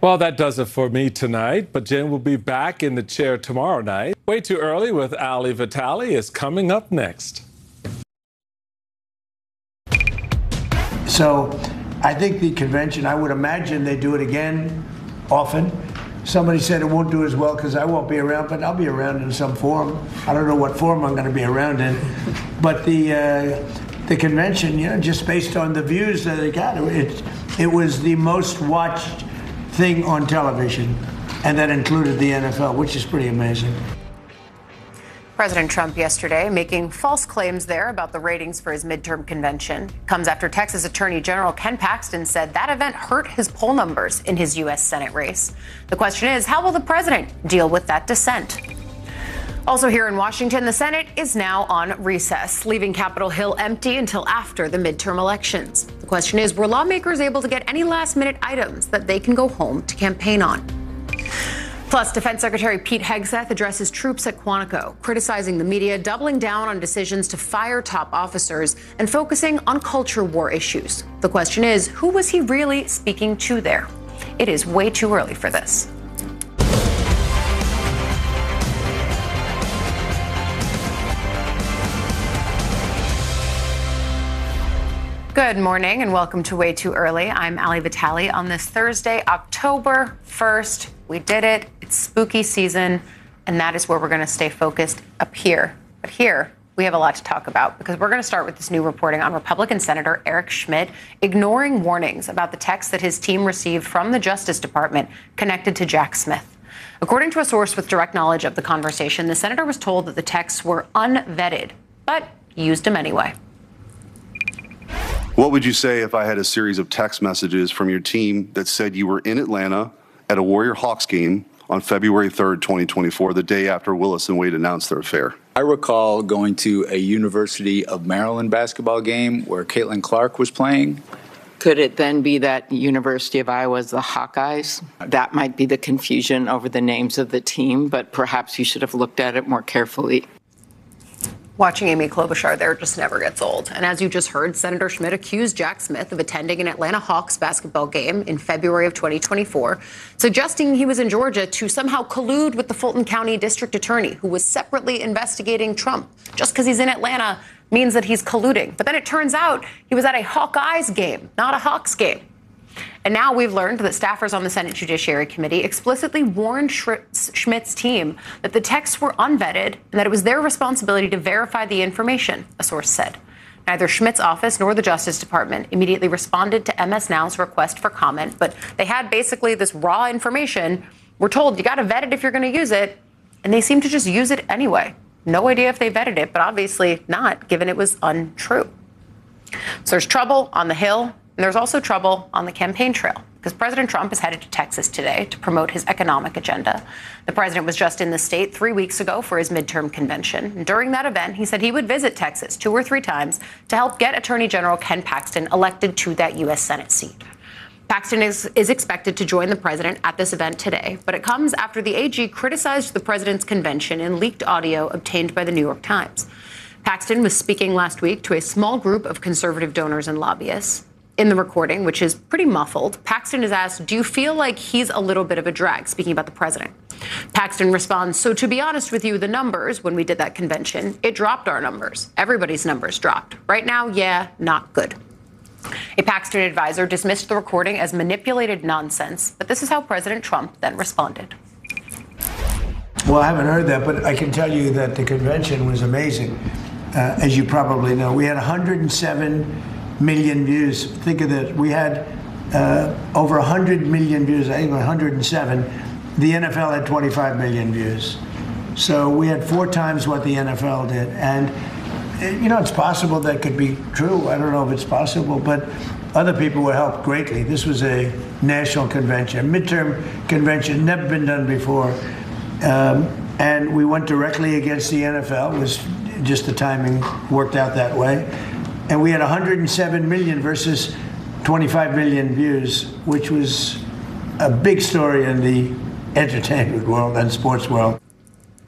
Well, that does it for me tonight, but Jen will be back in the chair tomorrow night. Way Too Early with Ali Vitale is coming up next. So I think the convention, I would imagine they do it again often. Somebody said it won't do as well because I won't be around, but I'll be around in some form. I don't know what form I'm going to be around in. But the convention, you know, just based on the views that it got, it was the most watched thing on television, and that included the NFL, which is pretty amazing. President Trump yesterday making false claims there about the ratings for his midterm convention. Comes after Texas Attorney General Ken Paxton said that event hurt his poll numbers in his U.S. Senate race. The question is, how will the president deal with that dissent? Also here in Washington, the Senate is now on recess, leaving Capitol Hill empty until after the midterm elections. The question is, were lawmakers able to get any last-minute items that they can go home to campaign on? Plus, Defense Secretary Pete Hegseth addresses troops at Quantico, criticizing the media, doubling down on decisions to fire top officers, and focusing on culture war issues. The question is, who was he really speaking to there? It is way too early for this. Good morning and welcome to Way Too Early. I'm Ali Vitale on this Thursday, October 1st. We did it. It's spooky season, and that is where we're going to stay focused up here. But here, we have a lot to talk about because we're going to start with this new reporting on Republican Senator Eric Schmitt ignoring warnings about the text that his team received from the Justice Department connected to Jack Smith. According to a source with direct knowledge of the conversation, the senator was told that the texts were unvetted, but used them anyway. What would you say if I had a series of text messages from your team that said you were in Atlanta at a Warrior Hawks game on February 3rd, 2024, the day after Willis and Wade announced their affair? I recall going to a University of Maryland basketball game where Caitlin Clark was playing. Could it then be that University of Iowa's the Hawkeyes? That might be the confusion over the names of the team, but perhaps you should have looked at it more carefully. Watching Amy Klobuchar there just never gets old. And as you just heard, Senator Schmitt accused Jack Smith of attending an Atlanta Hawks basketball game in February of 2024, suggesting he was in Georgia to somehow collude with the Fulton County District Attorney, who was separately investigating Trump. Just because he's in Atlanta means that he's colluding. But then it turns out he was at a Hawkeyes game, not a Hawks game. And now we've learned that staffers on the Senate Judiciary Committee explicitly warned Schmitt's team that the texts were unvetted and that it was their responsibility to verify the information, a source said. Neither Schmitt's office nor the Justice Department immediately responded to MS Now's request for comment, but they had basically this raw information. We're told you got to vet it if you're going to use it, and they seem to just use it anyway. No idea if they vetted it, but obviously not, given it was untrue. So there's trouble on the Hill. And there's also trouble on the campaign trail because President Trump is headed to Texas today to promote his economic agenda. The president was just in the state 3 weeks ago for his midterm convention. And during that event, he said he would visit Texas 2 or 3 times to help get Attorney General Ken Paxton elected to that U.S. Senate seat. Paxton is expected to join the president at this event today, but it comes after the AG criticized the president's convention in leaked audio obtained by the New York Times. Paxton was speaking last week to a small group of conservative donors and lobbyists. In the recording, which is pretty muffled, Paxton is asked, do you feel like he's a little bit of a drag, speaking about the president? Paxton responds, so to be honest with you, the numbers, when we did that convention, it dropped our numbers. Everybody's numbers dropped. Right now, yeah, not good. A Paxton advisor dismissed the recording as manipulated nonsense, but this is how President Trump then responded. Well, I haven't heard that, but I can tell you that the convention was amazing. As you probably know, we had 107 million views. Think of that. We had over 100 million views, I think 107. The NFL had 25 million views. So we had 4 times what the NFL did. And, you know, it's possible that could be true. I don't know if it's possible, but other people were helped greatly. This was a national convention, midterm convention, never been done before. And we went directly against the NFL. It was just the timing worked out that way. And we had 107 million versus 25 million views, which was a big story in the entertainment world and sports world.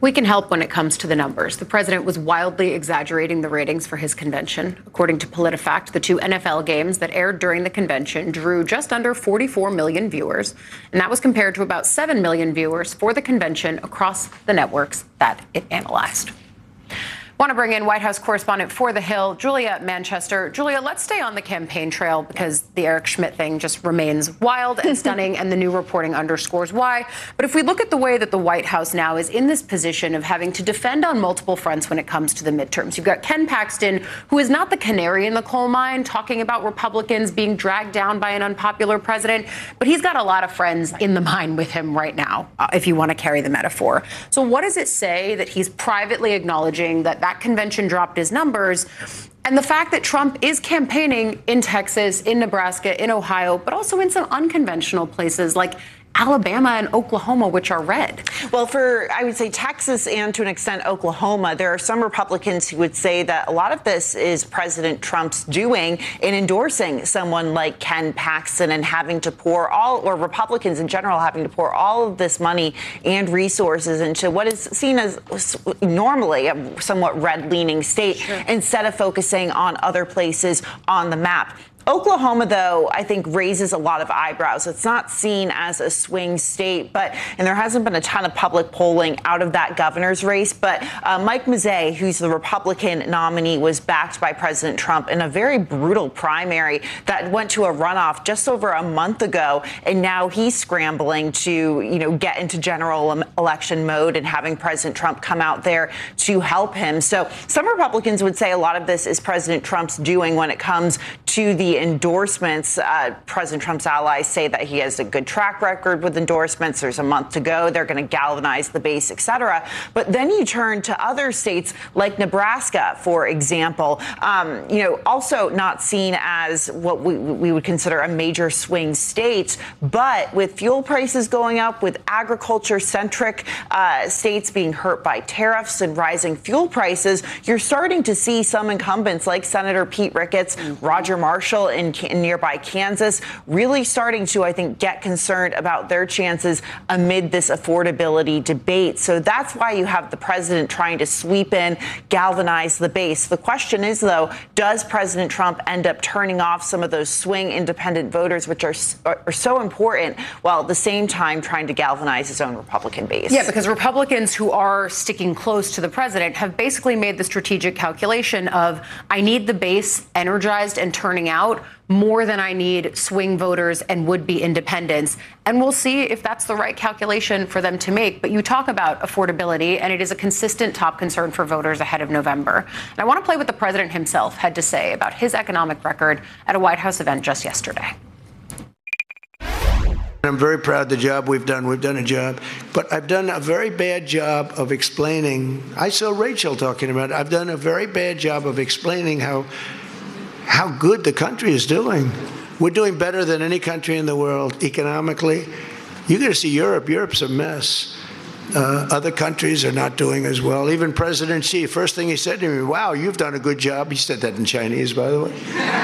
We can help when it comes to the numbers. The president was wildly exaggerating the ratings for his convention. According to PolitiFact, the 2 NFL games that aired during the convention drew just under 44 million viewers, and that was compared to about 7 million viewers for the convention across the networks that it analyzed. I want to bring in White House correspondent for The Hill, Julia Manchester. Julia, let's stay on the campaign trail because the Eric Schmidt thing just remains wild and stunning, and the new reporting underscores why. But if we look at the way that the White House now is in this position of having to defend on multiple fronts when it comes to the midterms, you've got Ken Paxton, who is not the canary in the coal mine, talking about Republicans being dragged down by an unpopular president, but he's got a lot of friends in the mine with him right now, if you want to carry the metaphor. So what does it say that he's privately acknowledging that convention dropped his numbers, and the fact that Trump is campaigning in Texas, in Nebraska, in Ohio, but also in some unconventional places like Alabama and Oklahoma, which are red? Well, I would say Texas and to an extent Oklahoma, there are some Republicans who would say that a lot of this is President Trump's doing in endorsing someone like Ken Paxton and having to or Republicans in general having to pour all of this money and resources into what is seen as normally a somewhat red-leaning state, instead of focusing on other places on the map. Oklahoma, though, I think raises a lot of eyebrows. It's not seen as a swing state, and there hasn't been a ton of public polling out of that governor's race. But Mike Mazzei, who's the Republican nominee, was backed by President Trump in a very brutal primary that went to a runoff just over a month ago. And now he's scrambling to, get into general election mode and having President Trump come out there to help him. So some Republicans would say a lot of this is President Trump's doing when it comes to the endorsements. President Trump's allies say that he has a good track record with endorsements. There's a month to go. They're going to galvanize the base, et cetera. But then you turn to other states like Nebraska, for example, also not seen as what we would consider a major swing state. But with fuel prices going up, with agriculture-centric states being hurt by tariffs and rising fuel prices, you're starting to see some incumbents like Senator Pete Ricketts, Roger Marshall in nearby Kansas, really starting to, I think, get concerned about their chances amid this affordability debate. So that's why you have the president trying to sweep in, galvanize the base. The question is, though, does President Trump end up turning off some of those swing independent voters, which are so important, while at the same time trying to galvanize his own Republican base? Yeah, because Republicans who are sticking close to the president have basically made the strategic calculation of, I need the base energized and turning out more than I need swing voters and would-be independents. And we'll see if that's the right calculation for them to make. But you talk about affordability, and it is a consistent top concern for voters ahead of November. And I want to play what the president himself had to say about his economic record at a White House event just yesterday. I'm very proud of the job we've done. We've done a job. But I've done a very bad job of explaining. I saw Rachel talking about it. I've done a very bad job of explaining how good the country is doing. We're doing better than any country in the world economically. You're going to see Europe. Europe's a mess. Other countries are not doing as well. Even President Xi, first thing he said to me, wow, you've done a good job. He said that in Chinese, by the way.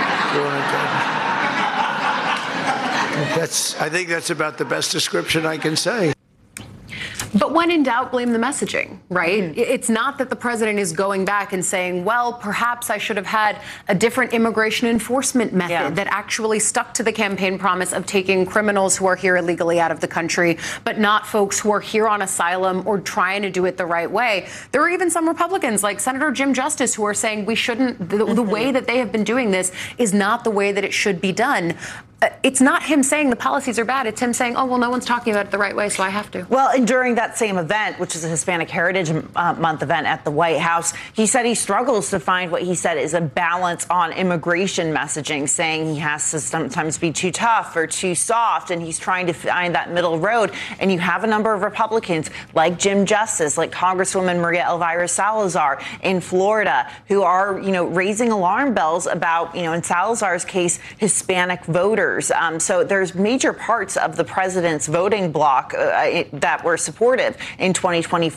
I think that's about the best description I can say. But when in doubt, blame the messaging, right? Mm-hmm. It's not that the president is going back and saying, well, perhaps I should have had a different immigration enforcement method that actually stuck to the campaign promise of taking criminals who are here illegally out of the country, but not folks who are here on asylum or trying to do it the right way. There are even some Republicans like Senator Jim Justice who are saying we shouldn't, the way that they have been doing this is not the way that it should be done. It's not him saying the policies are bad. It's him saying, oh, well, no one's talking about it the right way, so I have to. Well, and during that same event, which is a Hispanic Heritage Month event at the White House, he said he struggles to find what he said is a balance on immigration messaging, saying he has to sometimes be too tough or too soft, and he's trying to find that middle road. And you have a number of Republicans like Jim Justice, like Congresswoman Maria Elvira Salazar in Florida, who are, raising alarm bells about, in Salazar's case, Hispanic voters. So there's major parts of the president's voting bloc that were supportive in 2024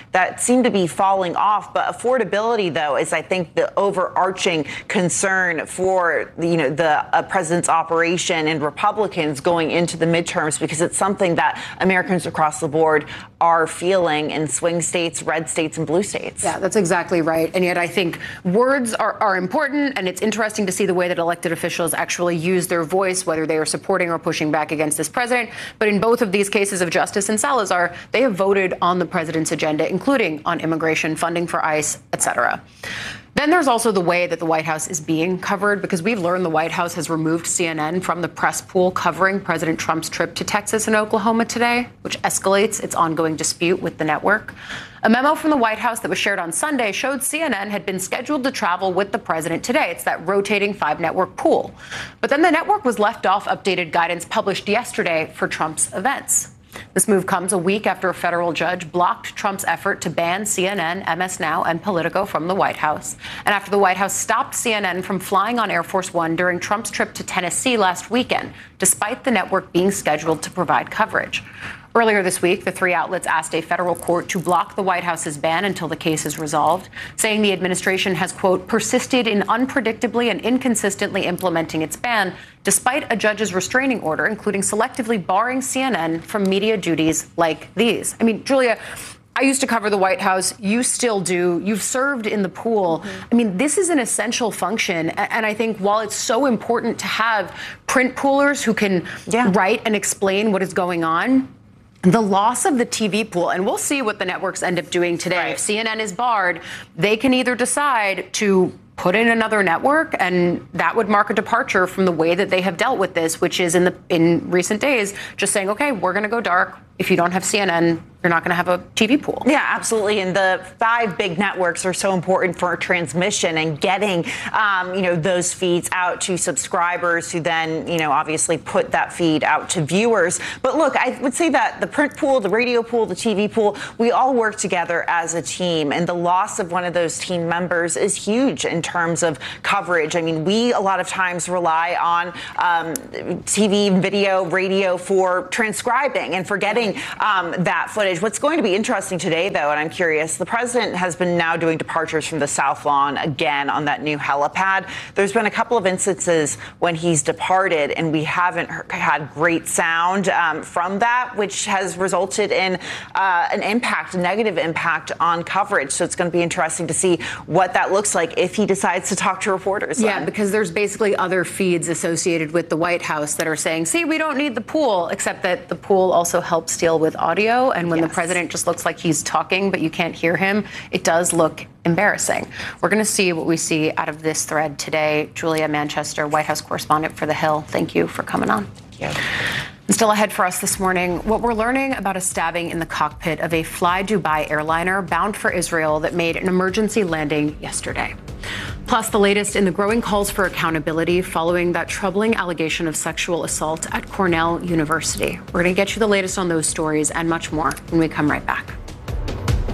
that seem to be falling off. But affordability, though, is, I think, the overarching concern for the president's operation and Republicans going into the midterms, because it's something that Americans across the board are feeling in swing states, red states, and blue states. Yeah, that's exactly right. And yet I think words are important, and it's interesting to see the way that elected officials actually use their voice, whether they are supporting or pushing back against this president. But in both of these cases of Justice and Salazar, they have voted on the president's agenda, including on immigration, funding for ICE, et cetera. Then there's also the way that the White House is being covered, because we've learned the White House has removed CNN from the press pool covering President Trump's trip to Texas and Oklahoma today, which escalates its ongoing dispute with the network. A memo from the White House that was shared on Sunday showed CNN had been scheduled to travel with the president today. It's that rotating 5-network pool. But then the network was left off updated guidance published yesterday for Trump's events. This move comes a week after a federal judge blocked Trump's effort to ban CNN, MS Now, and Politico from the White House, and after the White House stopped CNN from flying on Air Force One during Trump's trip to Tennessee last weekend, despite the network being scheduled to provide coverage. Earlier this week, the 3 outlets asked a federal court to block the White House's ban until the case is resolved, saying the administration has, quote, persisted in unpredictably and inconsistently implementing its ban, despite a judge's restraining order, including selectively barring CNN from media duties like these. I mean, Julia, I used to cover the White House. You still do. You've served in the pool. Mm-hmm. I mean, this is an essential function. And I think while it's so important to have print poolers who can write and explain what is going on, the loss of the TV pool, and we'll see what the networks end up doing today. Right. If CNN is barred, they can either decide to put in another network, and that would mark a departure from the way that they have dealt with this, which is in recent days just saying, okay, we're going to go dark. If you don't have CNN, you're not going to have a TV pool. Yeah, absolutely. And the 5 big networks are so important for transmission and getting, those feeds out to subscribers who then, obviously put that feed out to viewers. But look, I would say that the print pool, the radio pool, the TV pool, we all work together as a team. And the loss of one of those team members is huge in terms of coverage. I mean, we a lot of times rely on TV, video, radio for transcribing and for getting that footage. What's going to be interesting today, though, and I'm curious, the president has been now doing departures from the South Lawn again on that new helipad. There's been a couple of instances when he's departed, and we haven't had great sound from that, which has resulted in a negative impact on coverage. So it's going to be interesting to see what that looks like if he decides to talk to reporters. Yeah, because there's basically other feeds associated with the White House that are saying, see, we don't need the pool, except that the pool also helps deal with audio. And when the president just looks like he's talking, but you can't hear him, it does look embarrassing. We're going to see what we see out of this thread today. Julia Manchester, White House correspondent for The Hill, thank you for coming on. Thank you. And still ahead for us this morning, what we're learning about a stabbing in the cockpit of a Fly Dubai airliner bound for Israel that made an emergency landing yesterday. Plus, the latest in the growing calls for accountability following that troubling allegation of sexual assault at Cornell University. We're going to get you the latest on those stories and much more when we come right back.